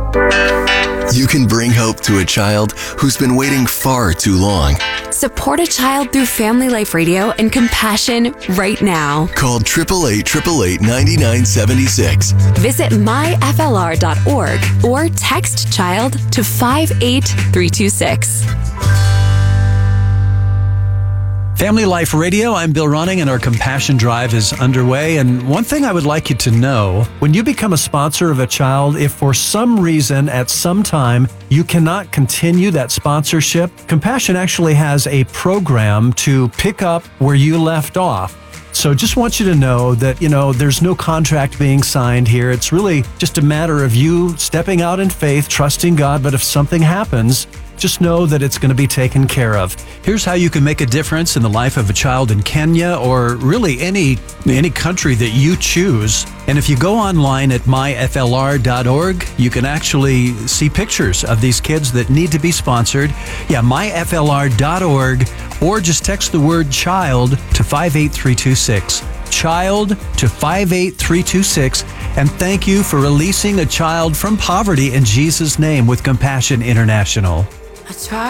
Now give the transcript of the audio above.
You can bring hope to a child who's been waiting far too long. Support a child through Family Life Radio and Compassion right now. Call 888-888-9976. Visit myflr.org or text child to 58326. Family Life Radio, I'm Bill Ronning, and our Compassion Drive is underway. And one thing I would like you to know, when you become a sponsor of a child, if for some reason at some time you cannot continue that sponsorship, Compassion actually has a program to pick up where you left off. So just want you to know that, there's no contract being signed here. It's really just a matter of you stepping out in faith, trusting God. But if something happens, just know that it's going to be taken care of. Here's how you can make a difference in the life of a child in Kenya or really any country that you choose. And if you go online at myflr.org, you can actually see pictures of these kids that need to be sponsored. Yeah, myflr.org, or just text the word child to 58326. Child to 58326. And thank you for releasing a child from poverty in Jesus' name with Compassion International.